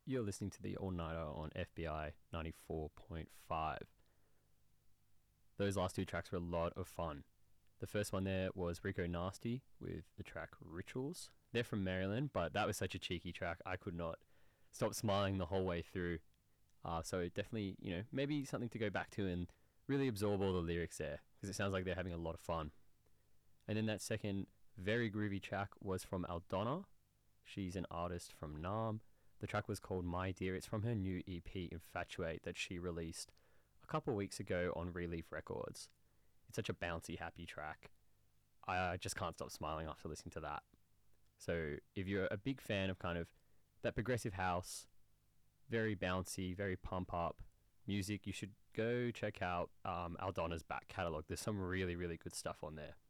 You're listening to the All Nighter on FBI 94.5. Those last two tracks were a lot of fun. The first one there was Rico Nasty with the track Rituals. They're from Maryland, but that was such a cheeky track, I could not stop smiling the whole way through. So definitely, maybe something to go back to and really absorb all the lyrics there, because it sounds like they're having a lot of fun. And then that second very groovy track was from Aldonna. She's an artist from Nam. The track was called My Dear. It's from her new EP Infatuate that she released a couple weeks ago on Relief Records. It's such a bouncy, happy track. I just can't stop smiling after listening to that. So if you're a big fan of kind of that progressive house, very bouncy, very pump up music, you should go check out Aldonna's back catalogue. There's some really, really good stuff on there.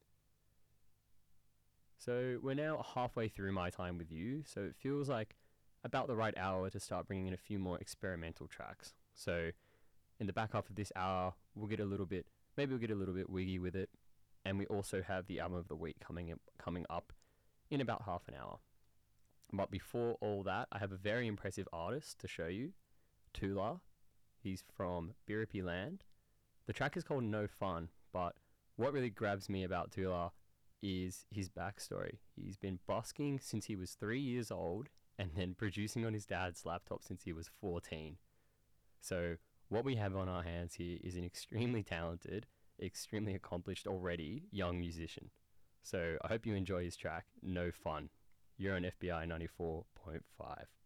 So we're now halfway through my time with you, so it feels like about the right hour to start bringing in a few more experimental tracks. So in the back half of this hour, we'll get a little bit wiggy with it, and we also have the album of the week coming up in about half an hour. But before all that, I have a very impressive artist to show you, Tula. He's from Biripi Land. The track is called No Fun, but what really grabs me about Tula is his backstory. He's been busking since he was 3 years old and then producing on his dad's laptop since he was 14. So what we have on our hands here is an extremely talented, extremely accomplished already young musician. So I hope you enjoy his track, No Fun. You're on FBI 94.5.